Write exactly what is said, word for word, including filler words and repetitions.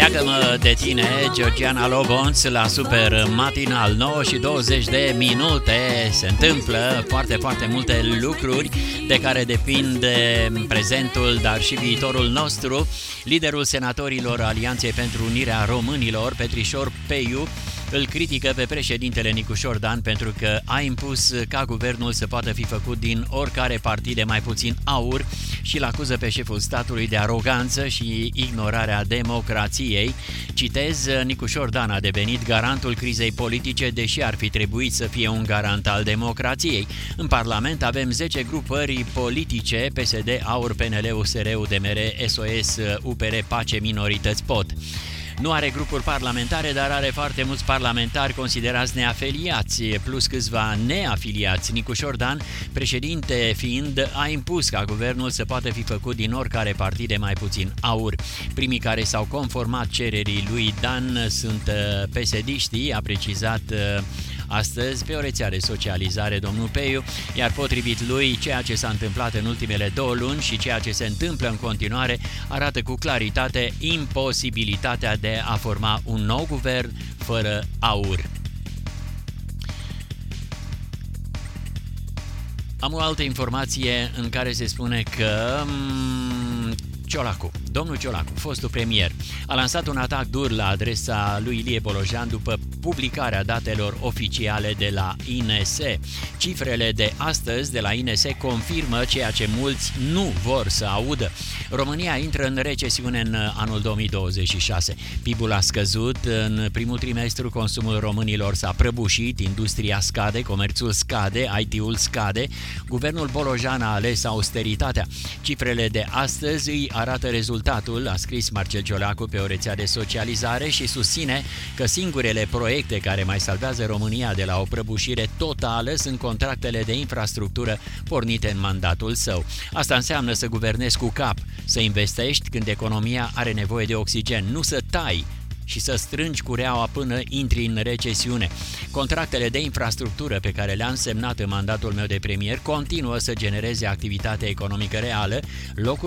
Leagă-mă de tine, Georgiana Lobonț, la Super Matinal. Nouă și douăzeci de minute. Se întâmplă foarte, foarte multe lucruri de care depinde prezentul, dar și viitorul nostru. Liderul senatorilor Alianței pentru Unirea Românilor, Petrișor Peiu, îl critică pe președintele Nicușor Dan pentru că a impus ca guvernul să poată fi făcut din oricare partide, mai puțin AUR, și îl acuză pe șeful statului de aroganță și ignorarea democrației. Citez, Nicușor Dan a devenit garantul crizei politice, deși ar fi trebuit să fie un garant al democrației. În Parlament avem zece grupări politice, P S D, AUR, P N L, U S R, U D M R, S O S, U P R, Pace, Minorități, P O T. Nu are grupuri parlamentare, dar are foarte mulți parlamentari considerați neafiliați, plus câțiva neafiliați. Nicușor Dan, președinte fiind, a impus ca guvernul să poată fi făcut din oricare partide, mai puțin AUR. Primii care s-au conformat cererii lui Dan sunt P S D-știi, a precizat astăzi pe o rețea de socializare domnul Peiu, iar potrivit lui, ceea ce s-a întâmplat în ultimele două luni și ceea ce se întâmplă în continuare arată cu claritate imposibilitatea de a forma un nou guvern fără AUR. Am o altă informație în care se spune că Ciolacu, domnul Ciolacu, fostul premier, a lansat un atac dur la adresa lui Ilie Bolojan după publicarea datelor oficiale de la I N S. Cifrele de astăzi de la I N S confirmă ceea ce mulți nu vor să audă. România intră în recesiune în anul două mii douăzeci și șase. P I B-ul a scăzut în primul trimestru, consumul românilor s-a prăbușit, industria scade, comerțul scade, I T-ul scade. Guvernul Bolojan a ales austeritatea. Cifrele de astăzi îi arată rezultatul, a scris Marcel Ciolacu pe o rețea de socializare și susține că singurele proiecte care mai salvează România de la o prăbușire totală sunt contractele de infrastructură pornite în mandatul său. Asta înseamnă să guvernezi cu cap, să investești când economia are nevoie de oxigen, nu să tai și să strângi cureaua până intri în recesiune. Contractele de infrastructură pe care le-am semnat în mandatul meu de premier continuă să genereze activitate economică reală, locuri